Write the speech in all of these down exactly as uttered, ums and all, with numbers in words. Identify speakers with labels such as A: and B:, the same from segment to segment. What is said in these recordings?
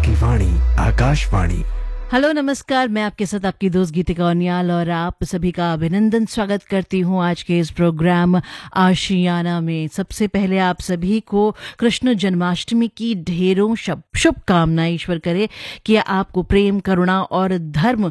A: आपकी वाणी आकाशवाणी।
B: हेलो नमस्कार, मैं आपके साथ आपकी दोस्त गीतिका उनियाल और आप सभी का अभिनंदन स्वागत करती हूँ आज के इस प्रोग्राम आशियाना में। सबसे पहले आप सभी को कृष्ण जन्माष्टमी की ढेरों शुभकामनाएं। ईश्वर करे कि आपको प्रेम, करुणा और धर्म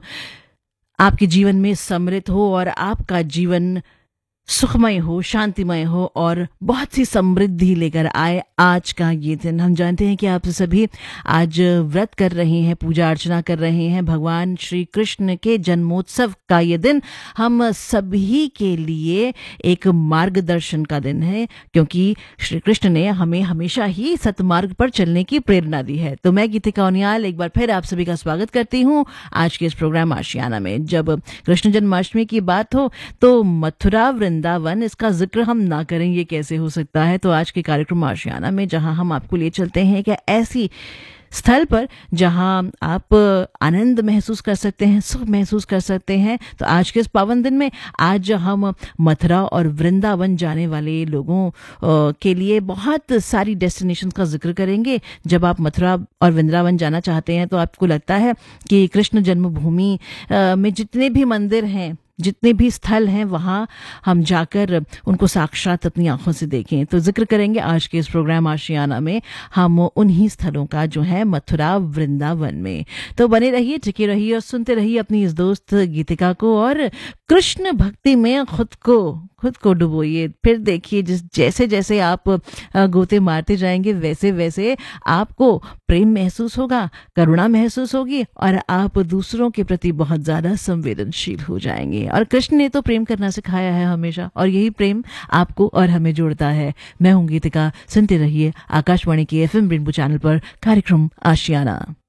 B: आपके जीवन में सम्मिलित हो और आपका जीवन सुखमय हो, शांतिमय हो और बहुत सी समृद्धि लेकर आए आज का ये दिन। हम जानते हैं कि आप सभी आज व्रत कर रहे हैं, पूजा अर्चना कर रहे हैं। भगवान श्री कृष्ण के जन्मोत्सव का ये दिन हम सभी के लिए एक मार्गदर्शन का दिन है, क्योंकि श्री कृष्ण ने हमें हमेशा ही सतमार्ग पर चलने की प्रेरणा दी है। तो मैं गीतिका उनियाल एक बार फिर आप सभी का स्वागत करती हूँ आज के इस प्रोग्राम आशियाना में। जब कृष्ण जन्माष्टमी की बात हो तो मथुरा वृंदावन, इसका जिक्र हम ना करें ये कैसे हो सकता है। तो आज के कार्यक्रम आशियाना में जहां हम आपको ले चलते हैं कि ऐसी स्थल पर जहां आप आनंद महसूस कर सकते हैं, सुख महसूस कर सकते हैं। तो आज के इस पावन दिन में आज हम मथुरा और वृंदावन जाने वाले लोगों के लिए बहुत सारी डेस्टिनेशंस का जिक्र करेंगे। जब आप मथुरा और वृंदावन जाना चाहते हैं तो आपको लगता है कि कृष्ण जन्मभूमि में जितने भी मंदिर हैं, जितने भी स्थल हैं, वहां हम जाकर उनको साक्षात अपनी आंखों से देखें। तो जिक्र करेंगे आज के इस प्रोग्राम आशियाना में हम उन्हीं स्थलों का जो है मथुरा वृंदावन में। तो बने रहिए, टिके रहिए और सुनते रहिए अपनी इस दोस्त गीतिका को और कृष्ण भक्ति में खुद को खुद को डुबोइए। फिर देखिए, जिस जैसे जैसे आप गोते मारते जाएंगे वैसे वैसे आपको प्रेम महसूस होगा, करुणा महसूस होगी और आप दूसरों के प्रति बहुत ज्यादा संवेदनशील हो जाएंगे। और कृष्ण ने तो प्रेम करना सिखाया है हमेशा, और यही प्रेम आपको और हमें जोड़ता है। मैं हूं गीतिका, सुनते रहिए आकाशवाणी के एफ एम रेनबो चैनल पर कार्यक्रम आशियाना।